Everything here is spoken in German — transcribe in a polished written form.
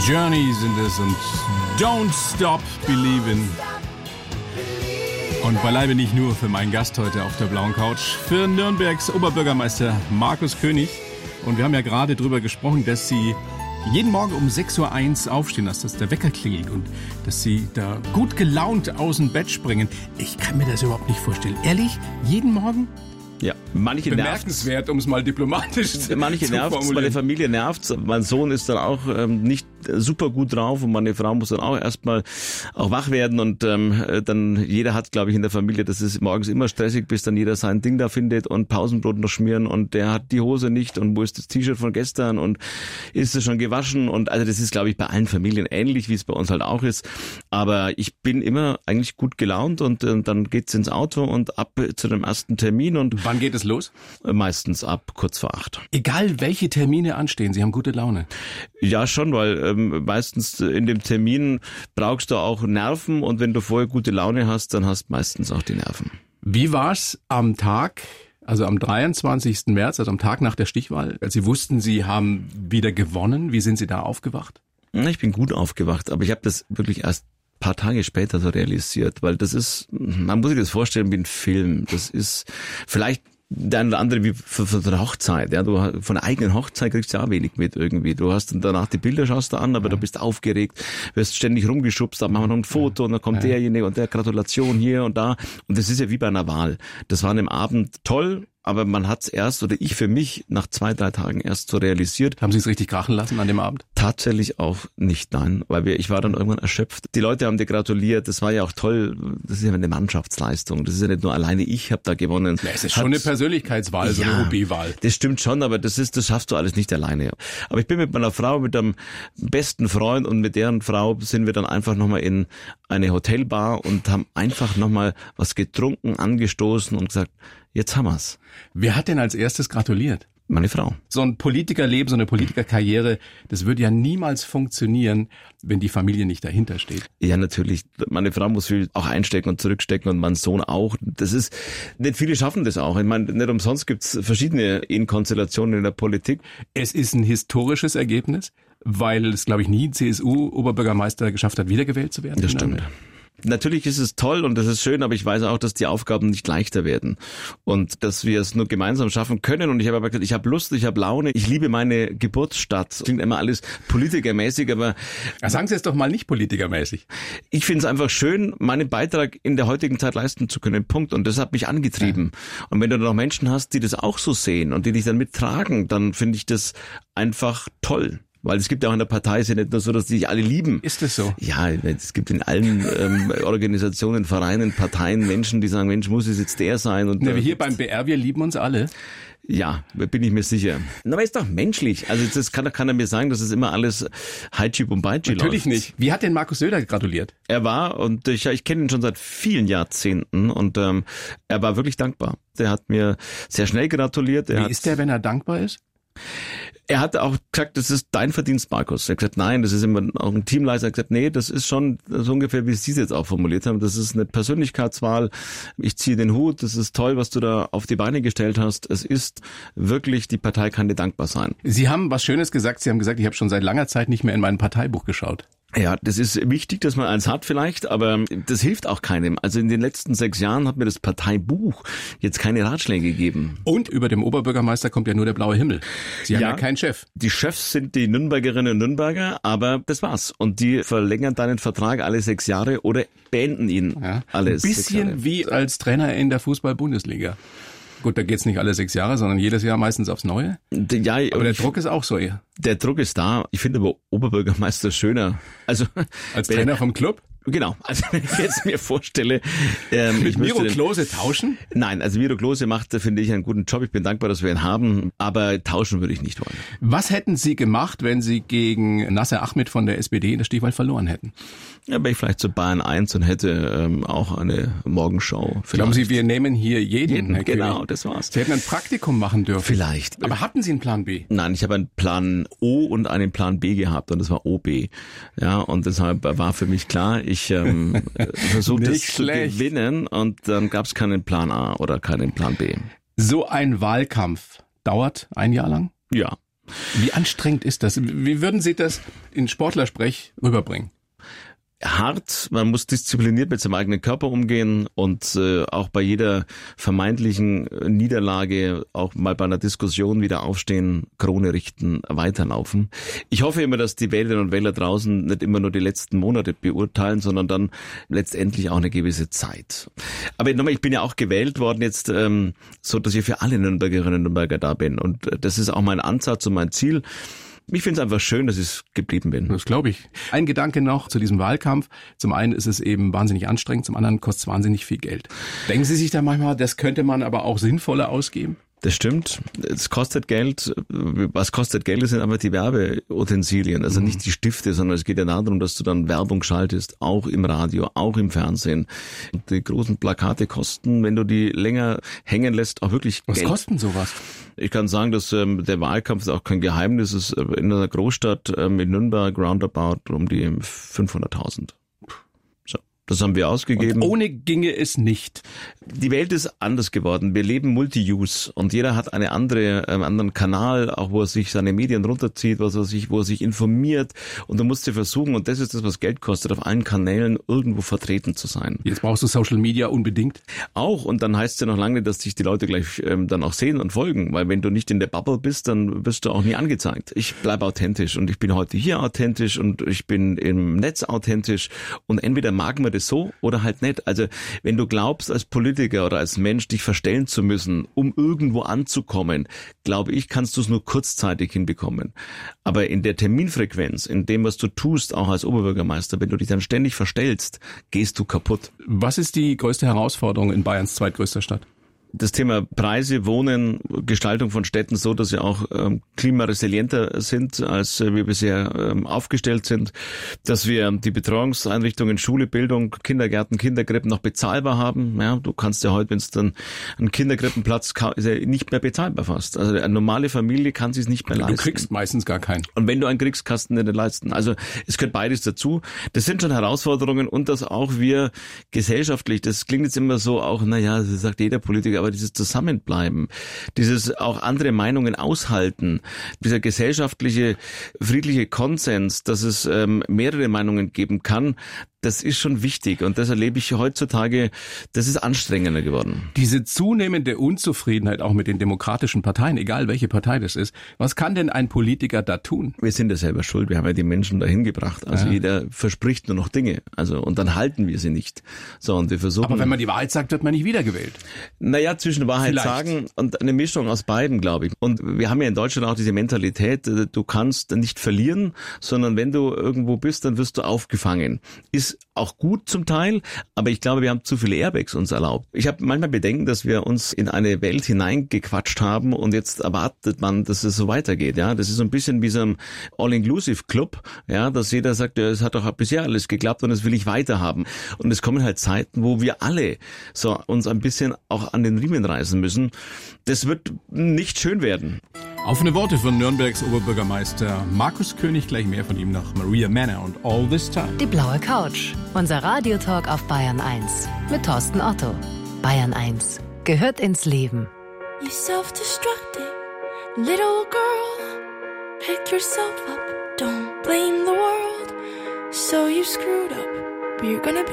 Journey sind es und Don't Stop Believin'. Und beileibe nicht nur für meinen Gast heute auf der blauen Couch, für Nürnbergs Oberbürgermeister Markus König. Und wir haben ja gerade drüber gesprochen, dass Sie jeden Morgen um 6.01 Uhr aufstehen, dass der Wecker klingelt und dass Sie da gut gelaunt aus dem Bett springen. Ich kann mir das überhaupt nicht vorstellen. Ehrlich? Jeden Morgen? Ja, manche bemerkenswert, um es mal diplomatisch zu formulieren. Manche nervt's, meine Familie nervt's. Mein Sohn ist dann auch nicht super gut drauf und meine Frau muss dann auch erstmal auch wach werden und dann jeder hat, glaube ich, in der Familie, das ist morgens immer stressig, bis dann jeder sein Ding da findet und Pausenbrot noch schmieren und der hat die Hose nicht und wo ist das T-Shirt von gestern und ist es schon gewaschen und also das ist, glaube ich, bei allen Familien ähnlich, wie es bei uns halt auch ist. Aber ich bin immer eigentlich gut gelaunt und dann geht's ins Auto und ab zu dem ersten Termin und wann geht es los? Meistens ab kurz vor 8. Egal, welche Termine anstehen, Sie haben gute Laune. Ja, schon, weil meistens in dem Termin brauchst du auch Nerven und wenn du vorher gute Laune hast, dann hast du meistens auch die Nerven. Wie war's am Tag, also am 23. März, also am Tag nach der Stichwahl, als Sie wussten, Sie haben wieder gewonnen? Wie sind Sie da aufgewacht? Ich bin gut aufgewacht, aber ich habe das wirklich erst paar Tage später so realisiert, weil das ist, man muss sich das vorstellen wie ein Film. Das ist vielleicht der eine oder andere wie von der Hochzeit. Ja, du von der eigenen Hochzeit kriegst du ja auch wenig mit irgendwie. Du hast dann danach die Bilder, schaust du an, aber du bist aufgeregt, wirst ständig rumgeschubst, dann machen wir noch ein Foto und dann kommt derjenige und der Gratulation hier und da. Und das ist ja wie bei einer Wahl. Das war an dem Abend toll, aber man hat's erst, oder ich für mich, nach 2-3 Tagen erst so realisiert. Haben Sie es richtig krachen lassen an dem Abend? Tatsächlich auch nicht, nein, weil ich war dann irgendwann erschöpft. Die Leute haben dir gratuliert, das war ja auch toll, das ist ja eine Mannschaftsleistung, das ist ja nicht nur alleine ich habe da gewonnen. Ja, es ist schon eine Persönlichkeitswahl, so eine OB-Wahl. Das stimmt schon, aber das schaffst du alles nicht alleine. Aber ich bin mit meiner Frau, mit einem besten Freund und mit deren Frau sind wir dann einfach nochmal in eine Hotelbar und haben einfach nochmal was getrunken, angestoßen und gesagt, jetzt haben wir's. Wer hat denn als erstes gratuliert? Meine Frau. So ein Politikerleben, so eine Politikerkarriere, das würde ja niemals funktionieren, wenn die Familie nicht dahinter steht. Ja, natürlich. Meine Frau muss viel auch einstecken und zurückstecken und mein Sohn auch. Das ist, nicht viele schaffen das auch. Ich meine, nicht umsonst gibt's verschiedene Ehenkonstellationen in der Politik. Es ist ein historisches Ergebnis, weil es, glaube ich, nie ein CSU-Oberbürgermeister geschafft hat, wiedergewählt zu werden. Das stimmt. Natürlich ist es toll und das ist schön, aber ich weiß auch, dass die Aufgaben nicht leichter werden und dass wir es nur gemeinsam schaffen können. Und ich habe aber gesagt, ich habe Lust, ich habe Laune, ich liebe meine Geburtsstadt. Klingt immer alles politikermäßig, aber... Sagen Sie es doch mal nicht politikermäßig. Ich finde es einfach schön, meinen Beitrag in der heutigen Zeit leisten zu können, Punkt. Und das hat mich angetrieben. Ja. Und wenn du dann auch Menschen hast, die das auch so sehen und die dich dann mittragen, dann finde ich das einfach toll. Weil es gibt ja auch in der Partei, ist ja nicht nur so, dass die sich alle lieben. Ist das so? Ja, es gibt in allen Organisationen, Vereinen, Parteien Menschen, die sagen, Mensch, muss es jetzt der sein? Und wie hier beim BR, wir lieben uns alle. Ja, bin ich mir sicher. Aber ist doch menschlich. Also das kann er mir sagen, dass es immer alles Heitschib und Beitschib läuft. Natürlich nicht. Wie hat denn Markus Söder gratuliert? Er war, und ich kenne ihn schon seit vielen Jahrzehnten, und er war wirklich dankbar. Der hat mir sehr schnell gratuliert. Wie ist der, wenn er dankbar ist? Er hat auch gesagt, das ist dein Verdienst, Markus. Er hat gesagt, nein, das ist immer auch ein Teamleiter. Er hat gesagt, nee, das ist schon so ungefähr, wie Sie es jetzt auch formuliert haben. Das ist eine Persönlichkeitswahl. Ich ziehe den Hut. Das ist toll, was du da auf die Beine gestellt hast. Es ist wirklich, die Partei kann dir dankbar sein. Sie haben was Schönes gesagt. Sie haben gesagt, ich habe schon seit langer Zeit nicht mehr in mein Parteibuch geschaut. Ja, das ist wichtig, dass man eins hat vielleicht, aber das hilft auch keinem. Also in den letzten 6 Jahren hat mir das Parteibuch jetzt keine Ratschläge gegeben. Und über dem Oberbürgermeister kommt ja nur der blaue Himmel. Sie haben ja keinen Chef. Die Chefs sind die Nürnbergerinnen und Nürnberger, aber das war's. Und die verlängern deinen Vertrag alle 6 Jahre oder beenden ihn alle 6 Jahre. Ein bisschen wie als Trainer in der Fußball-Bundesliga. Gut, da geht's nicht alle 6 Jahre, sondern jedes Jahr meistens aufs Neue. Ja, aber der Druck ist auch so eher. Der Druck ist da. Ich finde aber Oberbürgermeister schöner. Also als Trainer vom Club? Genau, also wenn ich jetzt mir vorstelle... Mit Miro Klose tauschen? Nein, also Miro Klose macht, finde ich, einen guten Job. Ich bin dankbar, dass wir ihn haben, aber tauschen würde ich nicht wollen. Was hätten Sie gemacht, wenn Sie gegen Nasser Ahmed von der SPD in der Stichwahl verloren hätten? Ja, wäre ich vielleicht zu Bayern 1 und hätte auch eine Morgenshow. Vielleicht. Glauben Sie, wir nehmen hier jeden Herr Genau, König. Das war's. Sie hätten ein Praktikum machen dürfen. Vielleicht. Aber hatten Sie einen Plan B? Nein, ich habe einen Plan O und einen Plan B gehabt und das war OB. Ja, und deshalb war für mich klar, ich versuche das zu gewinnen und dann gab es keinen Plan A oder keinen Plan B. So ein Wahlkampf dauert ein Jahr lang? Ja. Wie anstrengend ist das? Wie würden Sie das in Sportlersprech rüberbringen? Hart, man muss diszipliniert mit seinem eigenen Körper umgehen und auch bei jeder vermeintlichen Niederlage, auch mal bei einer Diskussion wieder aufstehen, Krone richten, weiterlaufen. Ich hoffe immer, dass die Wählerinnen und Wähler draußen nicht immer nur die letzten Monate beurteilen, sondern dann letztendlich auch eine gewisse Zeit. Aber nochmal, ich bin ja auch gewählt worden jetzt, so dass ich für alle Nürnbergerinnen und Nürnberger da bin. Und das ist auch mein Ansatz und mein Ziel. Ich finde es einfach schön, dass ich geblieben bin. Das glaube ich. Ein Gedanke noch zu diesem Wahlkampf. Zum einen ist es eben wahnsinnig anstrengend, zum anderen kostet es wahnsinnig viel Geld. Denken Sie sich da manchmal, das könnte man aber auch sinnvoller ausgeben? Das stimmt. Es kostet Geld. Was kostet Geld, sind aber die Werbeutensilien. Also nicht die Stifte, sondern es geht ja darum, dass du dann Werbung schaltest, auch im Radio, auch im Fernsehen. Und die großen Plakate kosten, wenn du die länger hängen lässt, auch wirklich Geld. Was kosten sowas? Ich kann sagen, dass der Wahlkampf ist auch kein Geheimnis. Es ist in einer Großstadt in Nürnberg roundabout um die 500.000. Das haben wir ausgegeben. Und ohne ginge es nicht. Die Welt ist anders geworden. Wir leben Multi-Use und jeder hat einen anderen Kanal, auch wo er sich seine Medien runterzieht, wo er sich informiert. Und du musst dir versuchen, und das ist das, was Geld kostet, auf allen Kanälen irgendwo vertreten zu sein. Jetzt brauchst du Social Media unbedingt. Auch, und dann heißt es ja noch lange nicht, dass dich die Leute gleich dann auch sehen und folgen, weil wenn du nicht in der Bubble bist, dann wirst du auch nie angezeigt. Ich bleibe authentisch und ich bin heute hier authentisch und ich bin im Netz authentisch und entweder mag man das so oder halt nicht. Also wenn du glaubst, als Politiker oder als Mensch dich verstellen zu müssen, um irgendwo anzukommen, glaube ich, kannst du es nur kurzzeitig hinbekommen. Aber in der Terminfrequenz, in dem, was du tust, auch als Oberbürgermeister, wenn du dich dann ständig verstellst, gehst du kaputt. Was ist die größte Herausforderung in Bayerns zweitgrößter Stadt? Das Thema Preise, Wohnen, Gestaltung von Städten so, dass sie auch klimaresilienter sind, als wir bisher aufgestellt sind, dass wir die Betreuungseinrichtungen, Schule, Bildung, Kindergärten, Kinderkrippen noch bezahlbar haben. Ja, du kannst ja heute, wenn es dann einen Kinderkrippenplatz ist ja nicht mehr bezahlbar fast. Also eine normale Familie kann sich nicht mehr leisten. Du kriegst meistens gar keinen. Und wenn du einen kriegst, kannst du nicht leisten. Also es gehört beides dazu. Das sind schon Herausforderungen und dass auch wir gesellschaftlich, das klingt jetzt immer so auch, naja, das sagt jeder Politiker, aber dieses Zusammenbleiben, dieses auch andere Meinungen aushalten, dieser gesellschaftliche, friedliche Konsens, dass es mehrere Meinungen geben kann, das ist schon wichtig und das erlebe ich heutzutage, das ist anstrengender geworden. Diese zunehmende Unzufriedenheit auch mit den demokratischen Parteien, egal welche Partei das ist, was kann denn ein Politiker da tun? Wir sind ja selber schuld, wir haben ja die Menschen dahin gebracht. Also jeder verspricht nur noch Dinge, also und dann halten wir sie nicht. So, und wir versuchen. Aber wenn man die Wahrheit sagt, wird man nicht wiedergewählt. Naja, zwischen Wahrheit sagen und eine Mischung aus beiden, glaube ich. Und wir haben ja in Deutschland auch diese Mentalität, du kannst nicht verlieren, sondern wenn du irgendwo bist, dann wirst du aufgefangen. Ist auch gut zum Teil, aber ich glaube, wir haben zu viele Airbags uns erlaubt. Ich habe manchmal Bedenken, dass wir uns in eine Welt hineingequatscht haben und jetzt erwartet man, dass es so weitergeht. Ja, das ist so ein bisschen wie so ein All-Inclusive-Club, ja, dass jeder sagt, ja, es hat doch bisher alles geklappt und das will ich weiterhaben. Und es kommen halt Zeiten, wo wir alle so uns ein bisschen auch an den Riemen reißen müssen. Das wird nicht schön werden. Offene Worte von Nürnbergs Oberbürgermeister Markus König, gleich mehr von ihm nach Maria Manor und All This Time. Die blaue Couch, unser Radiotalk auf Bayern 1 mit Thorsten Otto. Bayern 1 gehört ins Leben. You self-destructing little girl, pick yourself up, don't blame the world. So you screwed up, but you're gonna be